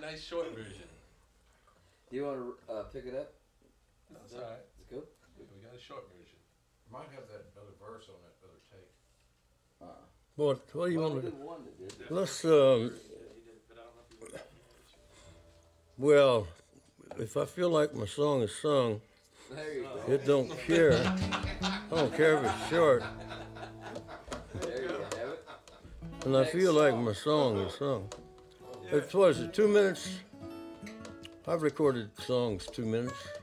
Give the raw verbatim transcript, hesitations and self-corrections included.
nice short version. Do you want to uh, pick it up? That's all right. Let's go. We got a short version. Might have that other verse on that other tape. Uh, What, what do you well, want we to did one that did it. Let's, um, well, if I feel like my song is sung, There you go. it don't care. I don't care if it's short. There you have it. And I feel like my song is sung. It's, what is it, two minutes? I've recorded songs two minutes.